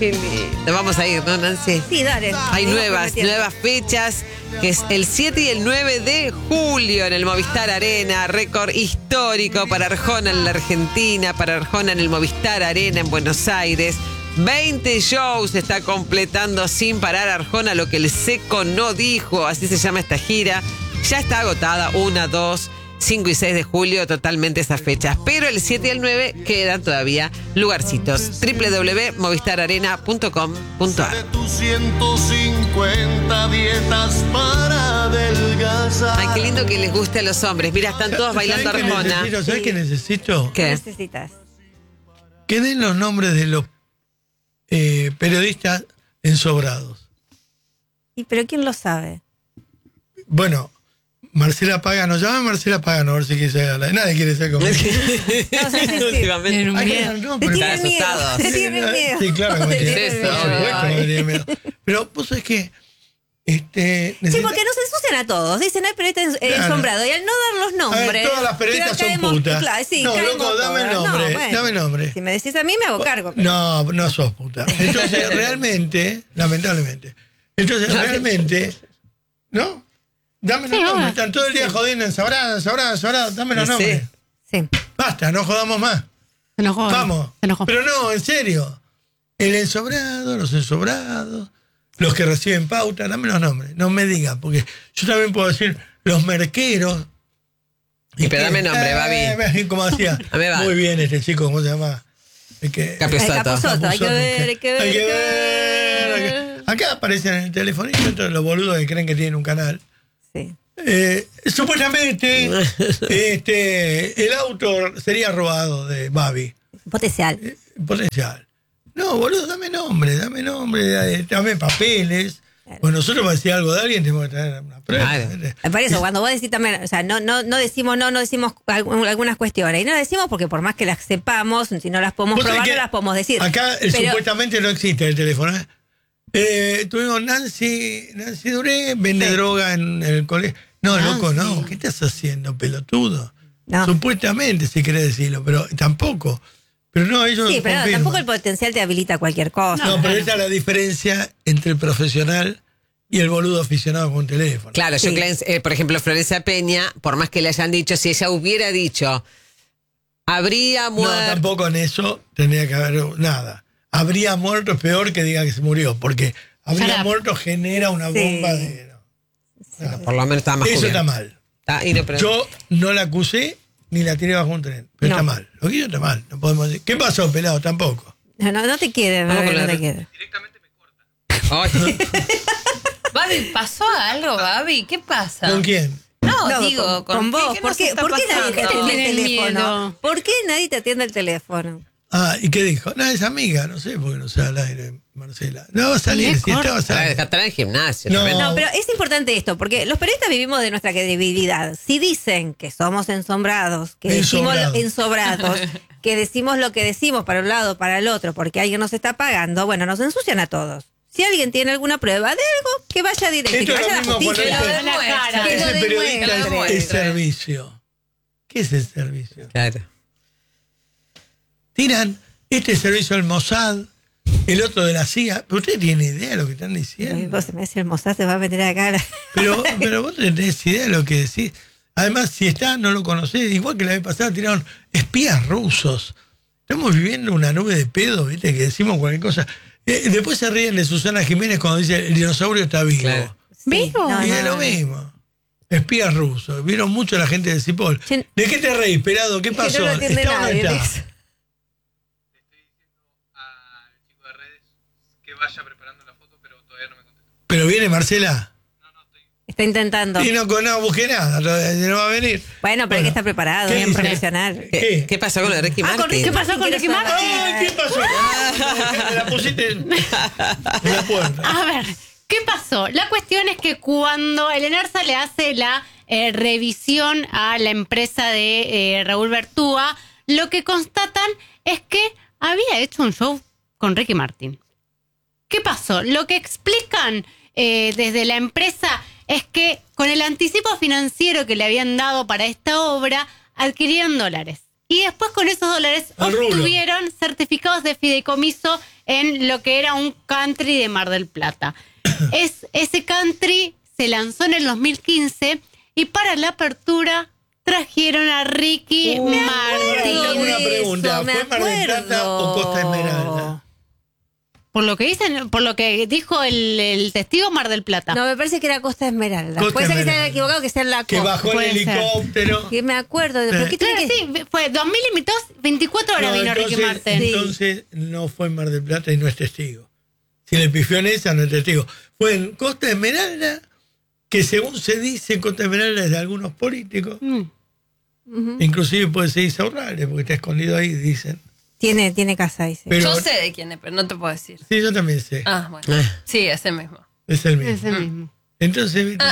Qué lindo. Vamos a ir, ¿no, Nancy? Sí, dale. Hay nuevas fechas, que es el 7 y el 9 de julio en el Movistar Arena, récord histórico para Arjona en la Argentina, para Arjona en el Movistar Arena en Buenos Aires. 20 shows está completando sin parar Arjona, lo que el Seco no dijo, así se llama esta gira. Ya está agotada, 1, 2, 5 y 6 de julio, totalmente esas fechas. Pero el 7 y el 9 quedan todavía lugarcitos. www.movistararena.com.ar. Tus 150 dietas para adelgazar. Ay, qué lindo que les guste a los hombres. Mira, están todos bailando Arjona. ¿Sabes qué necesito? ¿Qué? Necesitas. Que den los nombres de los periodistas ensobrados. ¿Y pero quién lo sabe? Bueno, Marcela Pagano, llama a Marcela Pagano a ver si quiere ser. Nadie quiere ser conmigo. No sé si Últimamente. No, Te pero- tiene miedo. asustados. Te tiene miedo. Sí, claro que me Te tiene tiene eso, por miedo. supuesto que me tiene miedo. Pero vos sabés que Sí, porque nos ensucian a todos. Dicen, hay periodistas ensombrados. Y al no dar los A nombres. ver, todas las periodistas creo que son putas. Claro, sí, No, caemos loco, dame el todas. nombre, No, bueno. dame el nombre. Si me decís a mí, me hago cargo. pero- No, no sos puta. Entonces, realmente, lamentablemente. Entonces, realmente, ¿no? Dame los nombres. Están todo el día jodiendo, ensobrados, dame los Sí. nombres. Sí. Basta, no jodamos más. Se enojó. Vamos. Se enojó. Pero no, en serio. El ensobrado, los ensobrados, los que reciben pauta, dame los nombres. No me digan, porque yo también puedo decir los merqueros. Pero dame nombre, Babi. Como decía. Dame, va. Muy bien este chico, ¿cómo se llama? El que, Capusotto. Capusotto, hay que ver, hay que ver, Hay que hay que ver, hay que- Acá aparecen en el telefonito todos los boludos que creen que tienen un canal. Sí. Supuestamente el auto sería robado de Babi. Potencial. Potencial. No, boludo, dame nombre, dame papeles. Pues nosotros para decir algo de alguien tenemos que traer una prueba. Claro. ¿entendés? Por eso, cuando vos decís también, o sea, no decimos no decimos algunas cuestiones. Y no decimos porque por más que las sepamos, si no las podemos Vos sabés probar, que no las podemos decir. Acá Pero- supuestamente no existe el teléfono. Tuvimos Nancy Duré, vende droga en el colegio. No, loco, no. ¿Qué estás haciendo, pelotudo? No. Supuestamente, si querés decirlo, pero tampoco. Pero no, ellos Sí, pero no, confirman. tampoco el potencial te habilita cualquier cosa. No, pero esta es la diferencia entre el profesional y el boludo aficionado con un teléfono. Claro, Sí. por ejemplo, Florencia Peña, por más que le hayan dicho, si ella hubiera dicho, habría No, muerto. tampoco en eso tendría que haber nada. Habría muerto, es peor que diga que se murió, porque habría muerto genera una Sí. bomba de... no. Por lo menos estaba más Eso cubierto. está mal. Pero- Yo no la acusé ni la tiré bajo un tren, pero No. está mal. Lo que hizo está mal, no podemos decir. ¿Qué pasó, pelado? Tampoco. No te quede, Vamos con no la- te quede. Ay, Babi, ¿pasó algo, Babi? ¿Qué pasa? ¿Con quién? No, No, digo, con vos. ¿qué ¿Por nos qué, está ¿por qué nadie te pasando? atiende el Tienen teléfono? miedo. ¿Por qué nadie te atiende el teléfono? Ah, ¿y qué dijo? No, es amiga, no sé por qué no sale al aire, Marcela. No va a salir, si estaba a salir. estará en el gimnasio. No. también. No, pero es importante esto, porque los periodistas vivimos de nuestra credibilidad. Si dicen que somos ensombrados, que decimos ensobrados, que decimos lo que decimos para un lado, para el otro, porque alguien nos está pagando, bueno, nos ensucian a todos. Si alguien tiene alguna prueba de algo, que vaya directo, Esto que es vaya a lo la mismo justicia. cuando Que lo demuestre. Que lo Ese periodista demuestre. es servicio. ¿Qué es el servicio? Claro. Tiran este servicio al Mossad, el otro de la CIA. Pero usted tiene idea de lo que están diciendo. Vos me decís, el Mossad se va a meter acá. Pero vos tenés idea de lo que decís. Además, si está, no lo conocés. Igual que la vez pasada tiraron espías rusos. Estamos viviendo una nube de pedo, ¿viste? Que decimos cualquier cosa. Después se ríen de Susana Jiménez cuando dice el dinosaurio está vivo. Claro. ¿Vivo? No, Y no, es lo no. mismo. Espías rusos. Vieron mucho a la gente de Cipol. Che, ¿De qué te reís, pelado? ¿Qué que pasó? no lo atiende ¿Está o no nadie, está? dice. Al chico de redes que vaya preparando la foto, pero todavía no me contestó. ¿Pero viene Marcela? Está intentando. Y no busqué nada, no va a venir. Bueno, pero hay que estar preparado, ¿Qué bien dice? profesional. ¿Qué pasó con lo de Ricky Ah, con Martin? Ricky ¿Qué pasó con Ricky Martin? ¡Ay, qué pasó! Me la pusiste en la puerta. A ver, ¿qué pasó? La cuestión es que cuando el ENARSA le hace la revisión a la empresa de Raúl Bertúa, lo que constatan es que había hecho un show con Ricky Martin. ¿Qué pasó? Lo que explican desde la empresa es que con el anticipo financiero que le habían dado para esta obra, adquirieron dólares. y después con esos dólares obtuvieron certificados de fideicomiso en lo que era un country de Mar del Plata. Ese country se lanzó en el 2015 y para la apertura trajeron a Ricky Martin. Tengo una pregunta, me ¿fue Mar del Plata o Costa Esmeralda? Por lo que dicen, por lo que dijo el testigo, Mar del Plata. No, me parece que era Costa Esmeralda. Costa Puede ser que se Esmeralda. haya equivocado, que sea en la Que costa. bajó el Puede ser. helicóptero. Que me acuerdo. ¿Pero qué tiene Claro, que- sí, fue 2000 invitados, 24 horas vino Ricky Martin. Entonces no fue en Mar del Plata y no es testigo. Si le pifió en esa, no es testigo. Fue en Costa Esmeralda, que según se dice, Costa Esmeralda es de algunos políticos. Inclusive puede ser Isaurralde, porque está escondido ahí, dicen. Tiene casa ahí, sí. Pero, Yo sé de quién es, pero no te puedo decir. sí, yo también sé. Ah, bueno. Sí, ese mismo. Es el mismo. Ese mismo. Entonces, ¿viste?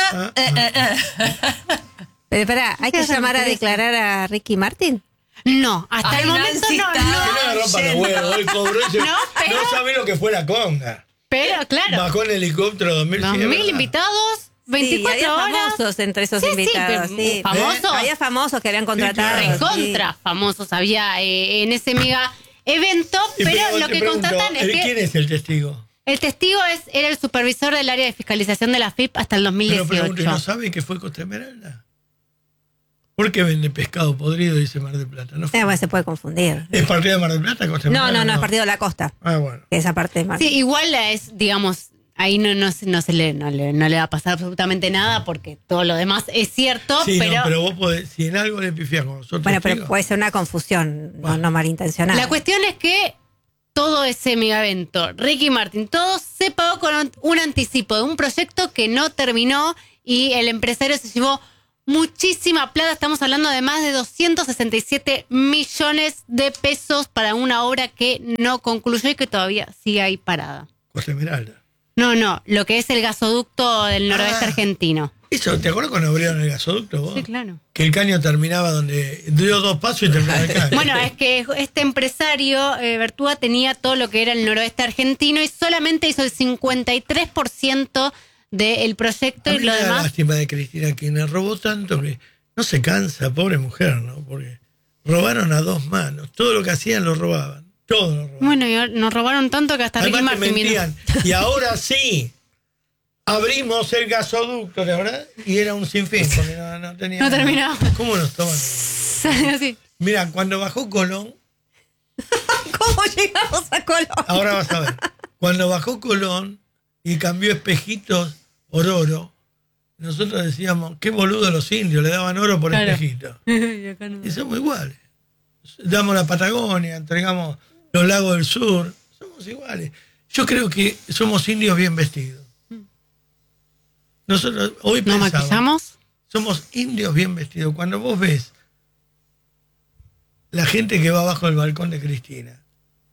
Pero espera, ¿hay que llamar a declarar a Ricky Martin? No, hasta Ay, el momento Nancy, no. está- Que no agarró para los huevos, él cobró ese- No, pero- no sabe lo que fue la conga. Pero claro, Bajó en helicóptero 2000. 2000 invitados, 24 sí, había horas. famosos entre esos Sí, sí, invitados. pero Sí, famosos. Había famosos que habían contratado. claro. Recontra famosos había en ese mega evento, pero lo que constatan es ¿quién que es el testigo? el testigo era el supervisor del área de fiscalización de la FIP hasta el Pero 2018. pregunto, ¿y no sabe que fue Costa Esmeralda? ¿Por qué vende pescado podrido, dice Mar del Plata? No fue. Bueno, se puede confundir. ¿Es partido de Mar del Plata, Costa No, Esmeralda? no, es partido de la costa. Ah, bueno. Que esa parte de Mar. Sí, igual es, digamos, ahí no le va a pasar absolutamente nada porque todo lo demás es cierto, Sí, pero, no, pero vos podés, si en algo le pifiás con nosotros. Bueno, pero puede ser una confusión, no malintencionada. la cuestión es que todo ese mega evento, Ricky Martin, todo se pagó con un anticipo de un proyecto que no terminó y el empresario se llevó muchísima plata. Estamos hablando de más de 267 millones de pesos para una obra que no concluyó y que todavía sigue ahí parada. Costa Esmeralda. No, lo que es el gasoducto del noroeste argentino. Eso, ¿te acuerdas cuando abrieron el gasoducto vos? Sí, claro. Que el caño terminaba donde dio 2 pasos y terminaba el caño. Bueno, es que este empresario, Bertúa, tenía todo lo que era el noroeste argentino y solamente hizo el 53% del proyecto A y mí lo me da demás. lástima de Cristina, que me robó tanto que no se cansa, pobre mujer, ¿no? Porque robaron a 2 manos. Todo lo que hacían lo robaban. Todo lo robaban. Bueno, y nos robaron tanto que hasta Ricky Además te Martin vino. mentían. Y ahora sí, abrimos el gasoducto, la verdad, y era un sinfín, porque no tenía No nada. terminaba. ¿Cómo nos toman? Así. Mira, cuando bajó Colón, ¿Cómo llegamos a Colón? ahora vas a ver, cuando bajó Colón y cambió espejitos por oro, nosotros decíamos, qué boludo los indios, le daban oro por Claro. espejitos. Y somos iguales. Damos la Patagonia, entregamos los lagos del sur, somos iguales. Yo creo que somos indios bien vestidos. Nosotros hoy ¿Nos pensamos, maquillamos? somos indios bien vestidos. Cuando vos ves la gente que va abajo del balcón de Cristina,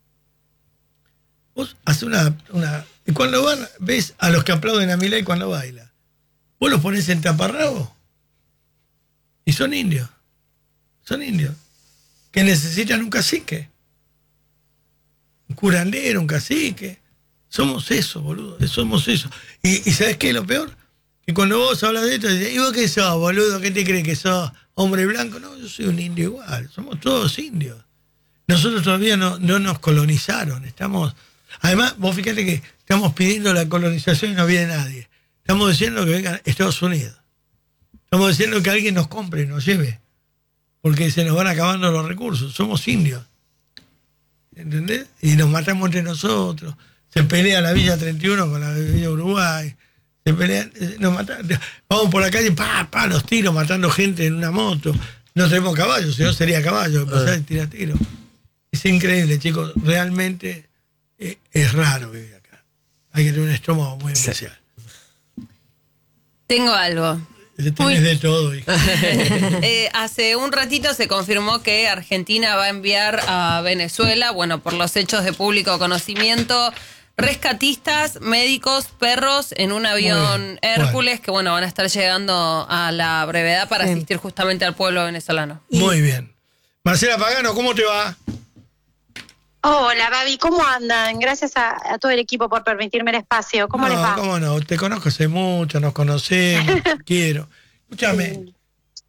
vos haces una... Y cuando van, ves a los que aplauden a Milei cuando baila, vos los ponés en taparrabo y son indios. Son indios. Que necesitan un cacique. Un curandero, un cacique. Somos eso, boludo. Somos eso. Y ¿sabes qué es lo peor? Que cuando vos hablas de esto, dices, ¿y vos qué sos, boludo? ¿Qué te crees que sos? ¿Hombre blanco? No, yo soy un indio igual. Somos todos indios. Nosotros todavía no nos colonizaron. Además, vos fíjate que estamos pidiendo la colonización y no viene nadie. Estamos diciendo que vengan Estados Unidos. Estamos diciendo que alguien nos compre y nos lleve. Porque se nos van acabando los recursos. Somos indios. ¿Entendés? Y nos matamos entre nosotros. Se pelea la Villa 31 con la Villa Uruguay. Se pelean, nos matan. Vamos por la calle, los tiros, matando gente en una moto. No tenemos caballos, si no sería caballo, pasar y tirar tiros. Es increíble, chicos. Realmente es raro vivir acá. Hay que tener un estómago muy especial. Tengo algo. Tenés de todo, hija. Hace un ratito se confirmó que Argentina va a enviar a Venezuela, bueno, por los hechos de público conocimiento, rescatistas, médicos, perros en un avión Hércules que, bueno, van a estar llegando a la brevedad para asistir justamente al pueblo venezolano. Muy bien. Marcela Pagano, ¿cómo te va? Hola, Babi, ¿cómo andan? Gracias a todo el equipo por permitirme el espacio. ¿Cómo les va? ¿Cómo no? Te conozco hace mucho, nos conocemos, quiero. Escúchame,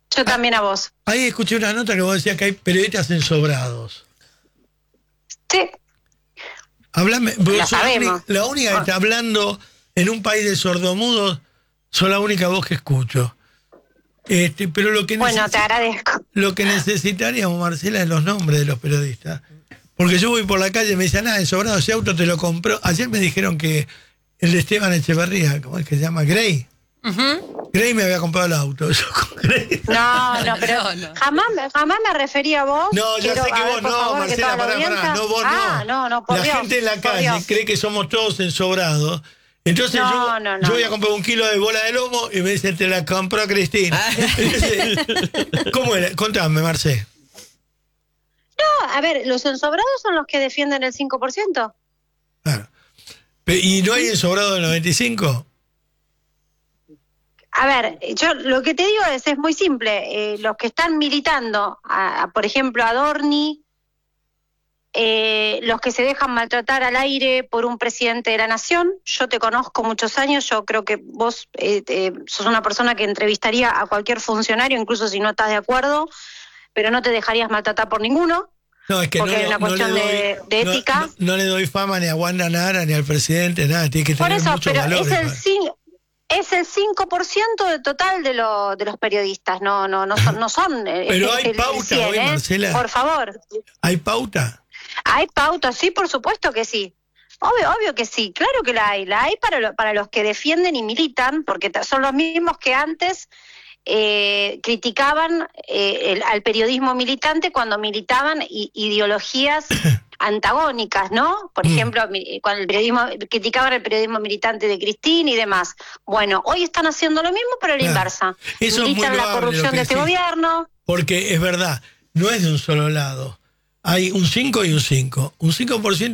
Yo también a vos. Ahí escuché una nota que vos decías que hay periodistas ensobrados. Sí. Hablame, La sabemos. la única que está hablando en un país de sordomudos, sos la única voz que escucho. Pero lo que Bueno, te agradezco. Lo que necesitaríamos, Marcela, es los nombres de los periodistas. Porque yo voy por la calle y me dicen, ensobrado, ese auto te lo compró. Ayer me dijeron que el de Esteban Echeverría, ¿cómo es que se llama? Gray. Gray me había comprado el auto. Yo con Gray. No, pero No. Jamás me refería a vos. No, ya sé que vos no, Marcela, pará. No, vos no. No, por la Dios, gente en la por calle Dios. cree que somos todos ensobrados. Entonces yo voy a comprar un kilo de bola de lomo y me dicen, te la compró Cristina. ¿Cómo era? Contame, Marcé. No, a ver, los ensobrados son los que defienden el 5%. Claro. ¿Y no hay ensobrado del 95%? A ver, yo lo que te digo es muy simple. Los que están militando, por ejemplo, a Dorni, los que se dejan maltratar al aire por un presidente de la nación. Yo te conozco muchos años, yo creo que vos sos una persona que entrevistaría a cualquier funcionario, incluso si no estás de acuerdo, pero no te dejarías maltratar por ninguno. No, es que porque hay una cuestión de ética. No le doy fama ni a Wanda Nara ni al presidente, nada, tiene que Por tener eso, mucho pero valor. es el 5% del total de los periodistas, no son. Pero hay pauta hoy, Marcela. Por favor. ¿Hay pauta? Hay pauta, sí, por supuesto que sí. Obvio que sí, claro que la hay para los que defienden y militan, porque son los mismos que antes criticaban al periodismo militante cuando militaban ideologías antagónicas, ¿no? Por ejemplo, cuando criticaban el periodismo militante de Cristina y demás. Bueno, hoy están haciendo lo mismo, pero a la inversa. Eso militan la corrupción de este gobierno. Porque es verdad, no es de un solo lado. Hay un 5 y un 5. Un 5%